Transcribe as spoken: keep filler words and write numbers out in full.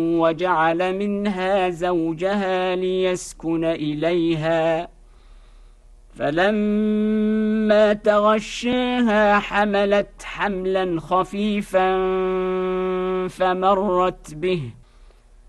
وجعل منها زوجها ليسكن إليها فلما تغشاها حملت حملا خفيفا فمرت به